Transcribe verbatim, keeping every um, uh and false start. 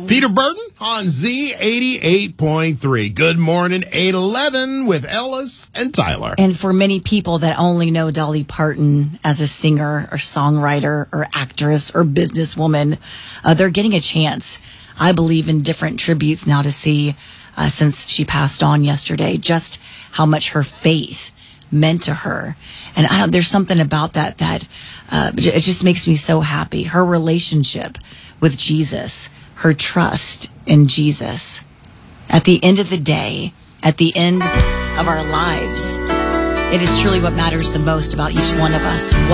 Peter Burton on Z eighty-eight point three. Good morning, eight eleven with Ellis and Tyler. And for many people that only know Dolly Parton as a singer or songwriter or actress or businesswoman, uh, they're getting a chance, I believe, in different tributes now to see, uh, since she passed on yesterday, just how much her faith meant to her. And I don't, there's something about that that uh, it just makes me so happy. Her relationship with Jesus, her trust in Jesus. At the end of the day, at the end of our lives, it is truly what matters the most about each one of us. What